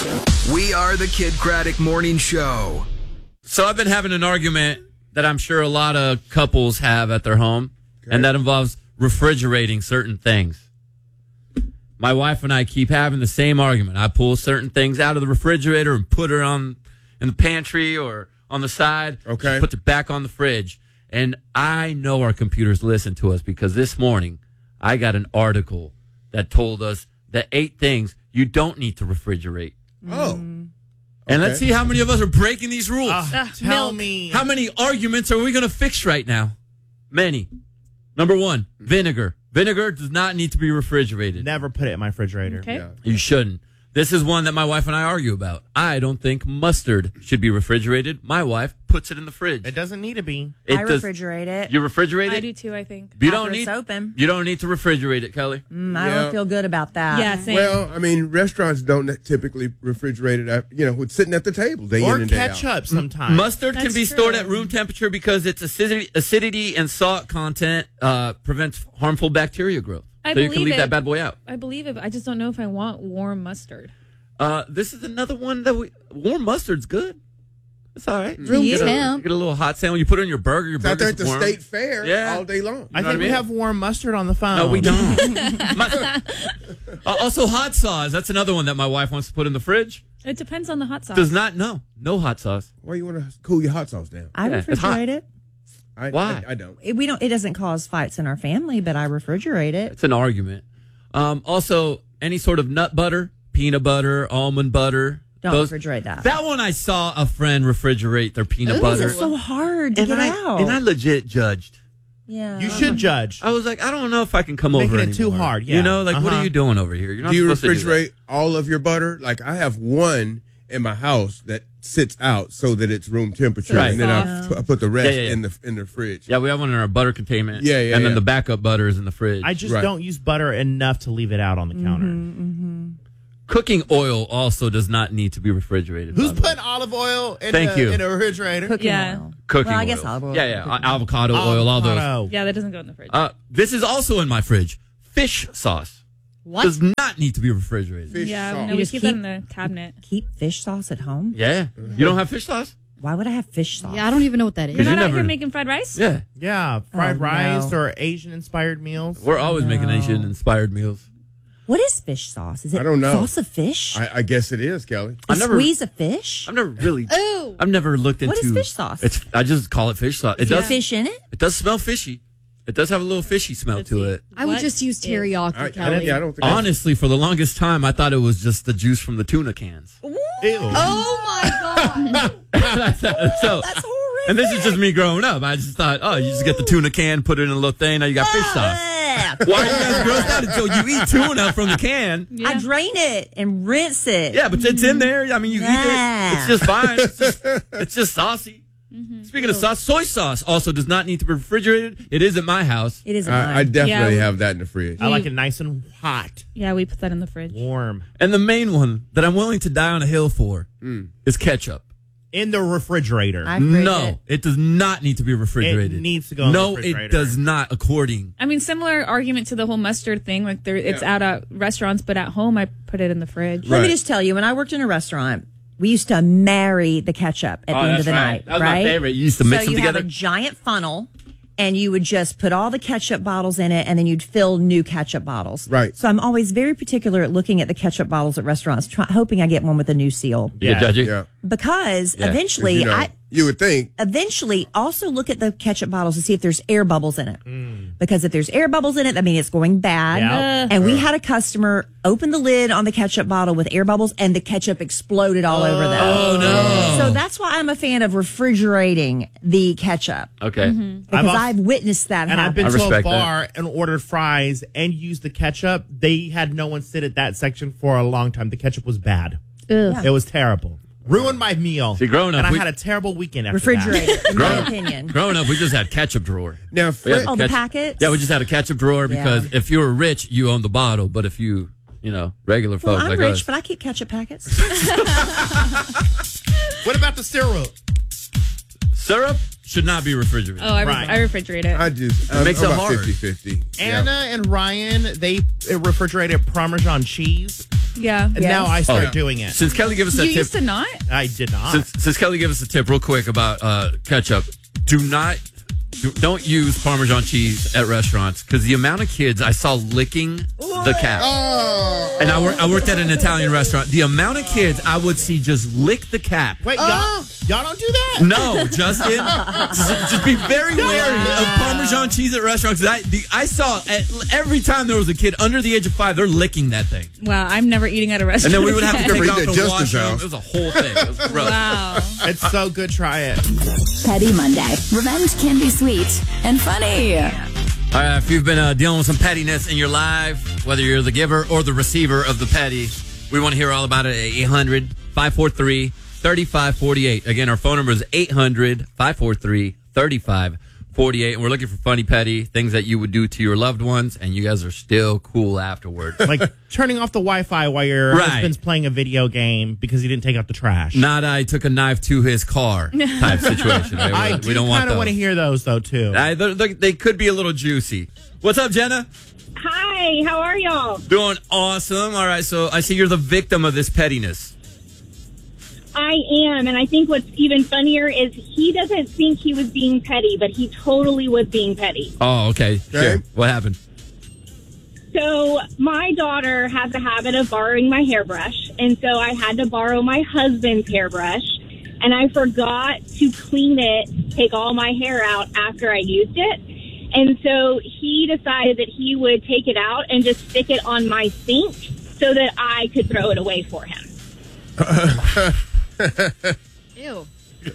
We are the Kid Craddock Morning Show. So I've been having an argument that I'm sure a lot of couples have at their home, and that involves refrigerating certain things. My wife and I keep having the same argument. I pull certain things out of the refrigerator and put it in the pantry or on the side. Okay. She puts it back on the fridge. And I know our computers listen to us because this morning I got an article that told us the 8 things you don't need to refrigerate. Oh. And let's see how many of us are breaking these rules. Tell me. How many arguments are we going to fix right now? Many. Number 1, vinegar. Vinegar does not need to be refrigerated. Never put it in my refrigerator. Okay. Yeah. You shouldn't. This is one that my wife and I argue about. I don't think mustard should be refrigerated. My wife puts it in the fridge. It doesn't need to be. It I does- refrigerate it. You refrigerate it? I do too, I think. You After don't it's need open. You don't need to refrigerate it, Kelly. I Yeah. don't feel good about that. Yeah, same. Well, I mean, restaurants don't typically refrigerate it, with sitting at the table day Or in and day out. ketchup sometimes. Mustard can That's be stored true. at room temperature because its acidity and salt content prevents harmful bacteria growth. I So you can believe leave that it. bad boy out. I believe it, but I just don't know if I want warm mustard. This is another one that warm mustard's good. It's all right. Real You get, temp. you get a little hot sandwich. You put it on your burger. Your It's out there burger's at the warm. state fair Yeah. all day long. I know think what I we mean? have warm mustard on the phone. No, we don't. Also, hot sauce. That's another one that my wife wants to put in the fridge. It depends on the hot sauce. Does not. No hot sauce. Why you want to cool your hot sauce down? I Yeah, it's hot. refrigerate it. Why? I don't. We don't. It doesn't cause fights in our family, but I refrigerate it. It's an argument. Also, any sort of nut butter, peanut butter, almond butter. Don't refrigerate that. That one I saw a friend refrigerate their peanut butter. It's so hard to and get out. I legit judged. Yeah. You should judge. I was like, I don't know if I can come Making over it too anymore. hard, You yeah. know, like, what Uh-huh. are you doing over here? You're not Do you supposed to do that. refrigerate all of your butter? Like, I have one in my house that sits out so that it's room temperature, Right. and then I put the rest Yeah. in the fridge. Yeah, we have one in our butter containment. Yeah, And then yeah. the backup butter is in the fridge. I just Right. don't use butter enough to leave it out on the counter. Cooking oil also does not need to be refrigerated. Who's by the way. putting olive oil in, Thank you. in a refrigerator? Cooking Yeah. oil. Cooking Well, I oil. guess olive oil. Yeah. Avocado oil, all those. Avocado. Yeah, that doesn't go in the fridge. This is also in my fridge. Fish sauce. What? Does not need to be refrigerated. Fish Yeah, sauce. no, we just keep that keep- in the cabinet. Keep fish sauce at home. Yeah. You don't have fish sauce? Why would I have fish sauce? Yeah, I don't even know what that is. You're you not out never- here making fried rice? Yeah. Yeah, fried Oh, rice no. or Asian-inspired meals. We're always making Asian-inspired meals. What is fish sauce? Is it I don't know. sauce of fish? I guess it is, Kelly. A I've never- squeeze of fish? I've never really... Ooh. I've never looked into... What is fish sauce? I just call it fish sauce. It Is there does. fish in it? It does smell fishy. It does have a little fishy smell Let's to see. it. I would What just use is- teriyaki, Kelly. I don't think Honestly, for the longest time, I thought it was just the juice from the tuna cans. Ew. Oh my god! So, That's horrible. and this is just me growing up. I just thought, oh, you just get the tuna can, put it in a little thing, now you got fish sauce. Why are you guys grossed out until you eat tuna from the can? Yeah. I drain it and rinse it. Yeah, but it's in there. I mean, you eat it. It's just fine. It's just saucy. Speaking of sauce, soy sauce also does not need to be refrigerated. It is at my house. It is I definitely Yeah. have that in the fridge. I like it nice and hot, Yeah, we put that in the fridge. warm. And the main one that I'm willing to die on a hill for is ketchup. In the refrigerator. I fridge No, it. it does not need to be refrigerated. It needs to go in the No, refrigerator. it does not, according. I mean, similar argument to the whole mustard thing. Like, it's out at restaurants, but at home, I put it in the fridge. Let me Right. just tell you, when I worked in a restaurant, we used to marry the ketchup at the end of the night. That was right? my favorite. You used to mix so them you together. have a giant funnel, and you would just put all the ketchup bottles in it, and then you'd fill new ketchup bottles. Right. So I'm always very particular at looking at the ketchup bottles at restaurants, hoping I get one with a new seal. You judge it? Yeah. Because Yeah. eventually, You know, you would think. eventually also look at the ketchup bottles to see if there's air bubbles in it. Because if there's air bubbles in it, that means it's going bad. Yeah. And we had a customer open the lid on the ketchup bottle with air bubbles, and the ketchup exploded all over them. Oh, no. So that's why I'm a fan of refrigerating the ketchup. Okay. Because I've witnessed that And I've happen. been I to a respect bar and ordered fries and used the ketchup. They had no one sit at that section for a long time. The ketchup was bad. Ugh. It was terrible. Ruined my meal. See, growing up, and I we- had a terrible weekend after Refrigerate that. it, in my opinion. Growing up, we just had ketchup drawer. Now, We Fred, had Oh, the ketchup- packets? Yeah, we just had a ketchup drawer because Yeah. if you were rich, you owned the bottle. But if you regular Well, folks I'm like rich, us. but I keep ketchup packets. What about the syrup? Syrup should not be refrigerated. Oh, I Right. refrigerate it. I just I'm makes it about hard. 50-50. Anna and Ryan, they refrigerated Parmesan cheese. Yeah. And now I start doing it. Since Kelly gave us that You tip, used to not? I did not. since Kelly gave us a tip real quick about ketchup, don't use Parmesan cheese at restaurants because the amount of kids I saw licking the cap. And I worked at an Italian restaurant. The amount of kids I would see just lick the cap. Wait, y'all don't do that? No, Justin. just be very wary of Parmesan cheese at restaurants. I saw every time there was a kid under the age of 5, they're licking that thing. Wow, I'm never eating at a restaurant. And then we would have to Never take eat out at the Justin's washroom. house. It was a whole thing. It was gross. Wow. It's so good. Try it. Petty Monday. Revenge can be sweet and funny. All right, if you've been dealing with some pettiness in your life, whether you're the giver or the receiver of the petty, we want to hear all about it at 800-543-3548. Again, our phone number is 800-543-3548. And we're looking for funny, petty things that you would do to your loved ones, and you guys are still cool afterwards. Like turning off the Wi-Fi while your Right. husband's playing a video game because he didn't take out the trash. Not I took a knife to his car type situation. I we don't want kind of those. want to hear those, though, too. They could be a little juicy. What's up, Jenna? Hi, how are y'all? Doing awesome. All right, so I see you're the victim of this pettiness. I am, and I think what's even funnier is he doesn't think he was being petty, but he totally was being petty. Oh, okay. Sure. What happened? So my daughter has a habit of borrowing my hairbrush, and so I had to borrow my husband's hairbrush, and I forgot to clean it, take all my hair out after I used it. And so he decided that he would take it out and just stick it on my sink so that I could throw it away for him. Ew.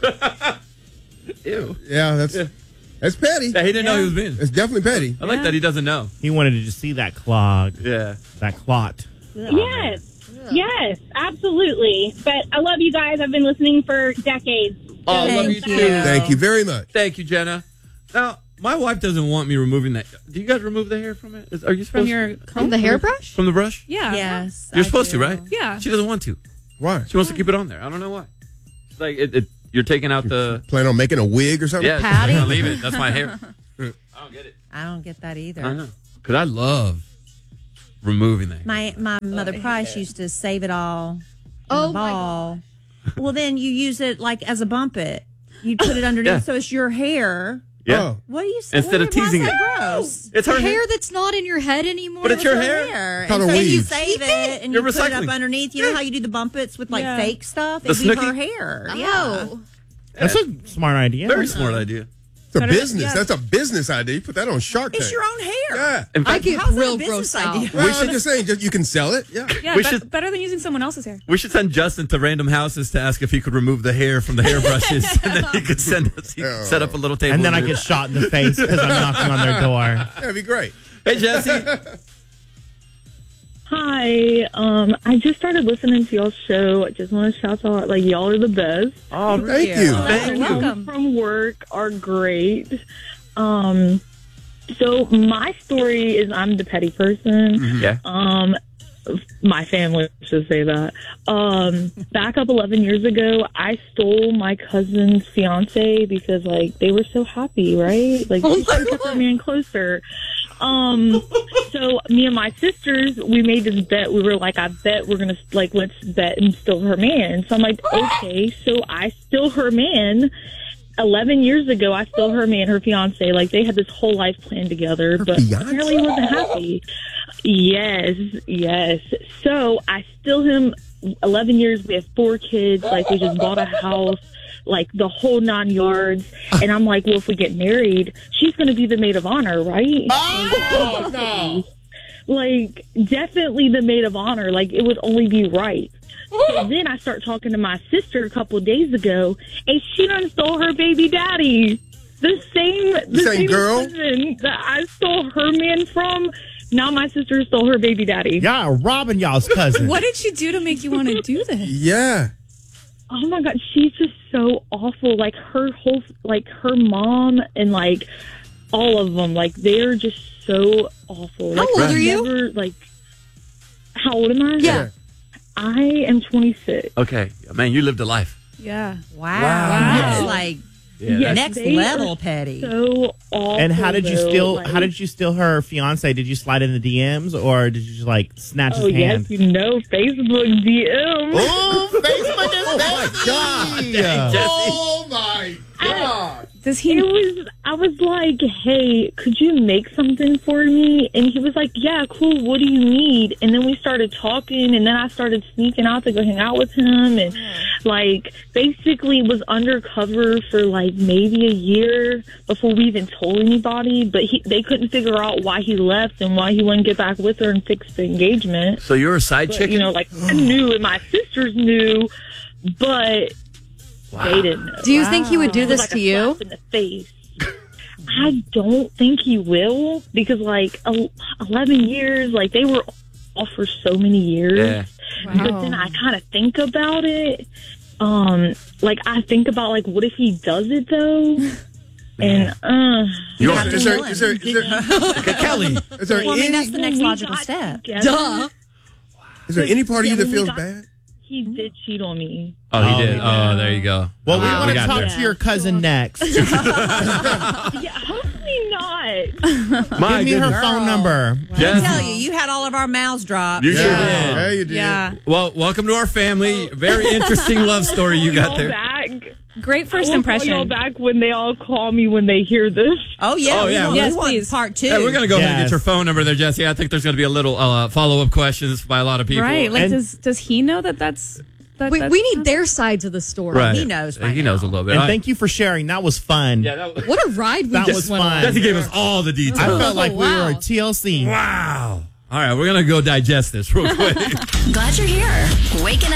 Ew. Yeah, that's petty. Yeah, he didn't know he was being. It's definitely petty. I like that he doesn't know. He wanted to just see that clog, Yeah. that clot. Yes. Yes, absolutely. But I love you guys. I've been listening for decades. Oh, I love you Thank too. you. Thank you very much. Thank you, Jenna. Now, my wife doesn't want me removing that. Do you guys remove the hair from it? Are you supposed From to? your From the hairbrush? From the brush? Yeah. Yes. You're I supposed do. to, right? Yeah. She doesn't want to. Why? She wants to keep it on there. I don't know why. It's like you're taking out the. Plan on making a wig or something? Yeah, Patty? I'll leave it. That's my hair. I don't get it. I don't get that either. I know. Because I love removing that. My mother Price used to save it all in Oh, the my ball. Well, then you use it like as a bump it. You put it underneath, Yeah. so it's your hair. Yeah. Oh. What do you say? Instead of teasing Why is it. that gross? It's her The hair. hair that's not in your head anymore. But it's your Her hair. And Called a so you weave. save it and You're you put it up recycling. underneath. You know how you do the bump its with like Yeah. fake stuff? The It'd be her Snooki? hair. Yeah. Oh. That's a smart idea. Very smart idea. It's a Better- business. yeah. That's a business idea. You put that on Shark Tank. It's your own hair. Yeah. In I fact, get How's that a real business gross out. idea? Well, I'm just saying, you can sell it. Yeah. Yeah, We should- better than using someone else's hair. we should send Justin to random houses to ask if he could remove the hair from the hairbrushes, and then he could send us. He could set up a little table. And then I here. get shot in the face because I'm knocking on their door. That'd be great. Hey, Jesse. Hi, I just started listening to y'all's show. I just want to shout out, like, y'all are the best. Oh, Thank you. Thank you. Welcome. From work are great. So my story is I'm the petty person. Yeah. My family should say that. Back up 11 years ago, I stole my cousin's fiance because, like, they were so happy, right? Like, she kept her man closer. So me and my sisters, we made this bet. We were like, I bet we're going to, like, let's bet and steal her man. So I'm like, okay. So I steal her man. 11 years ago, I stole her man, her fiance. Like, they had this whole life plan together, but apparently he wasn't happy. Yes. So I steal him. 11 years. We have 4 kids. Like, we just bought a house. Like, the whole 9 yards. And I'm like, well, if we get married, she's going to be the maid of honor, right? Oh, no. Like, definitely the maid of honor. Like, it would only be right. So then I start talking to my sister a couple of days ago, and she done stole her baby daddy. The same girl? person that I stole her man from. Now my sister stole her baby daddy. Y'all are robbing y'all's cousin. What did she do to make you want to do this? Yeah. Oh my God, she's just so awful. Like, her whole, like, her mom and, like, all of them, like, they're just so awful. How Like, old I've are you? never, like, how old am I? Yeah. I am 26. Okay, man, you lived a life. Yeah. Wow. Wow. That's like Yes, Next they level are petty. So awful. And how did you though, steal? like- How did you steal her fiance? Did you slide in the DMs or did you just like snatch Oh his hand? yes, you know, Facebook DM. Oh, Facebook is God. Oh my God. Does he? I was like, hey, could you make something for me? And he was like, yeah, cool. What do you need? And then we started talking, and then I started sneaking out to go hang out with him, and like basically was undercover for like maybe a year before we even told anybody. But they couldn't figure out why he left and why he wouldn't get back with her and fix the engagement. So you're a side But, chick? you know, like I knew, and my sisters knew, but they didn't know. Do you think he would do It was this like to a you? slap in the face. I don't think he will, because like 11 years, like they were off for so many years. Yeah. But then I kind of think about it. Like I think about like, what if he does it though? And You have to is there, know is there, is there, Kelly. is there Well, I mean, any, that's the next we logical got step. together, is there any part of you that when we feels got- bad? He did cheat on me. Oh, he did. Oh, there you go. Well, we Wow. want to got talk there. to your cousin next. Yeah, hopefully not. My Give me her goodness. phone number. I Jesse, tell you, you had all of our mouths dropped. You sure did. Yeah, you did. Yeah. Well, welcome to our family. Very interesting love story you got Y'all there. back. Great first I will call y'all impression. back when they all call me when they hear this. Oh yeah, Oh, yeah. we Yes, want please. part two. Yeah, we're going to go ahead and Yes. get your phone number there, Jesse. I think there's going to be a little follow-up questions by a lot of people. Right? Like, And- does he know that that's? That, We that's need their sides of the story. Right. He knows by He knows a now. little bit. And All right. thank you for sharing. That was fun. Yeah, that was, What a ride we That just was went fun. on. Jesse gave us all the details. I felt like we wow. were TLC. Wow. All right, we're going to go digest this real quick. Glad you're here. Waking up.